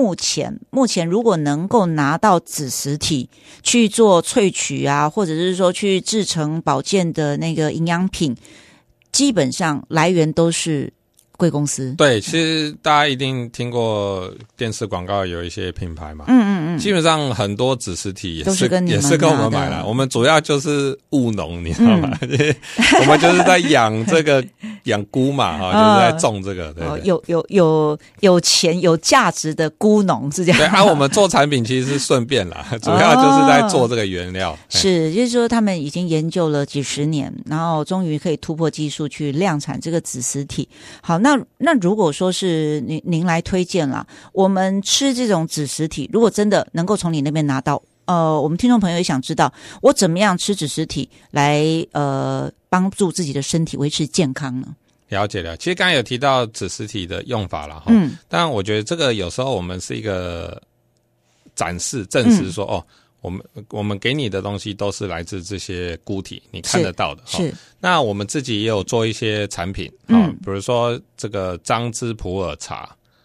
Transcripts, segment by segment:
目前如果能够拿到子实体去做萃取啊，或者是说去制成保健的那个营养品，基本上来源都是贵公司。 对，其实大家一定听过电视广告有一些品牌嘛，基本上很多子实体也是跟我们买了。我们主要就是务农，你知道吗？我们就是在养这个养菇嘛，就是在种这个。对， 有钱有价值的菇农是这样。 对，我们做产品其实是顺便啦，主要就是在做这个原料。 是，就是说他们已经研究了几十年，然后终于可以突破技术去量产这个子实体。好，那如果说是您来推荐啦，我们吃这种子实体，如果真的能够从你那边拿到，我们听众朋友也想知道，我怎么样吃子实体来帮助自己的身体维持健康呢？ 了解。其实刚才有提到子实体的用法啦，但我觉得这个有时候我们是一个展示证实说，我们给你的东西都是来自这些菇体，你看得到的。 是。 那我们自己也有做一些产品，比如说这个樟芝普洱茶。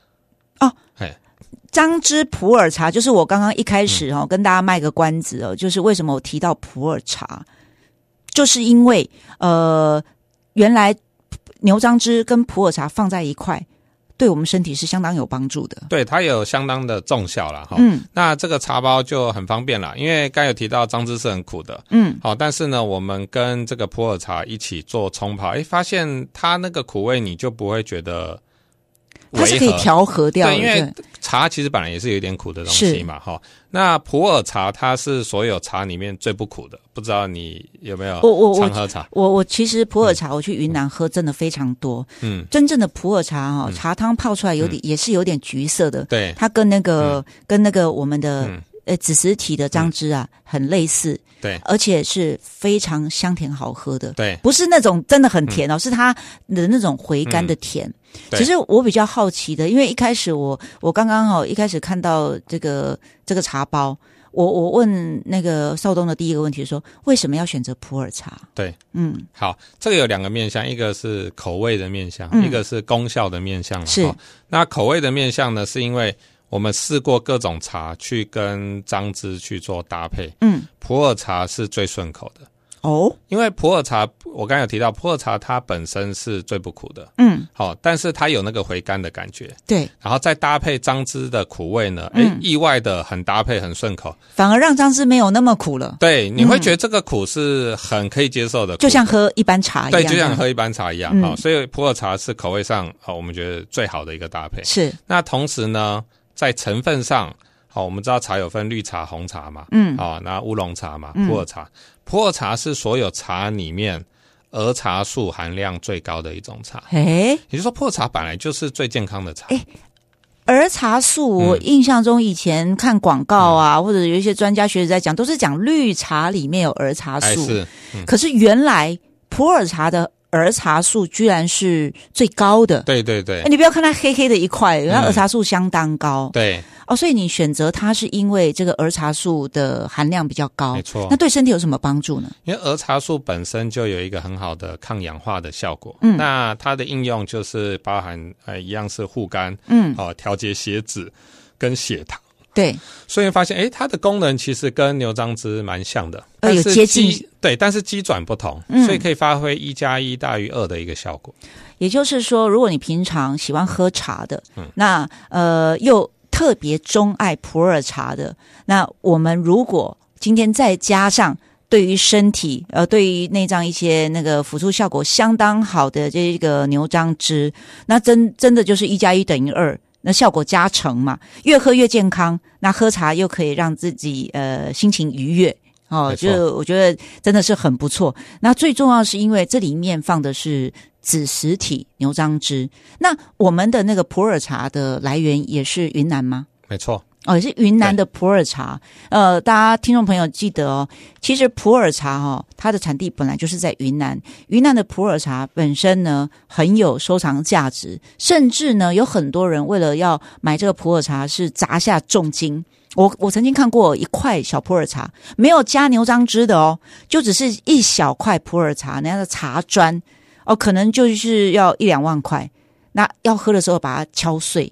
樟芝普洱茶就是我刚刚一开始跟大家卖个关子就是为什么我提到普洱茶，就是因为原来牛樟芝跟普洱茶放在一块，对我们身体是相当有帮助的。 对，它有相当的重效啦。那这个茶包就很方便啦，因为刚有提到樟芝是很苦的。但是呢，我们跟这个普洱茶一起做冲泡，发现它那个苦味你就不会觉得违和， 它是可以调和掉的。 对，因为茶其实本来也是有点苦的东西嘛。那普洱茶它是所有茶里面最不苦的，不知道你有没有常喝茶？ 我其实普洱茶我去云南喝真的非常多。真正的普洱茶茶汤泡出来也是有点橘色的。 对， 它跟那个我们的子实体的樟芝很类似。 对， 而且是非常香甜好喝的。 对， 不是那种真的很甜是它的那种回甘的甜。其实我比较好奇的，因为一开始我刚刚一开始看到这个茶包，我问那个少东的第一个问题说，为什么要选择普洱茶？ 对，好，这个有两个面向，一个是口味的面向，一个是功效的面向。 是， 那口味的面向呢，是因为我们试过各种茶去跟樟芝去做搭配，普洱茶是最顺口的。因为普洱茶我刚才有提到，普洱茶它本身是最不苦的。但是它有那个回甘的感觉。对，然后再搭配樟芝的苦味呢，意外的很搭配，很顺口， 反而让樟芝没有那么苦了。 对，你会觉得这个苦是很可以接受的， 就像喝一般茶一样。 对，就像喝一般茶一样。所以普洱茶是口味上我们觉得最好的一个搭配。是，那同时呢，在成分上我们知道茶有分绿茶、红茶嘛，那乌龙茶嘛，普洱茶。普洱茶是所有茶里面儿茶素含量最高的一种茶。也就是说，普洱茶本来就是最健康的茶。 儿茶素，我印象中以前看广告或者有一些专家学者在讲，都是讲绿茶里面有儿茶素。可是原来普洱茶的儿茶素居然是最高的。对对对，你不要看它黑黑的一块，它儿茶素相当高。对。所以你选择它是因为这个儿茶素的含量比较高。没错。那对身体有什么帮助呢？ 因为儿茶素本身就有一个很好的抗氧化的效果。那它的应用就是包含一样是护肝，调节血脂跟血糖。对，所以发现它的功能其实跟牛樟芝蛮像的， 有接近。 对，但是机转不同，所以可以发挥1+1大于2的一个效果。 也就是说，如果你平常喜欢喝茶的，那又特别钟爱普洱茶的，那我们如果今天再加上对于身体对于内脏一些那个辅助效果相当好的这个牛樟芝，那真的就是1+1等于2，那效果加成嘛，越喝越健康，那喝茶又可以让自己心情愉悦。就我觉得真的是很不错。那最重要是因为这里面放的是子实体牛樟芝。那我们的那个普洱茶的来源也是云南吗？ 没错。 也是云南的普洱茶。大家听众朋友记得其实普洱茶它的产地本来就是在云南。云南的普洱茶本身呢很有收藏价值，甚至呢有很多人为了要买这个普洱茶是砸下重金。我曾经看过一块小普洱茶，没有加牛樟芝的就只是一小块普洱茶，那样的茶砖可能就是要1-2万块。那要喝的时候把它敲碎，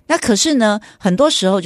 那可是呢，很多时候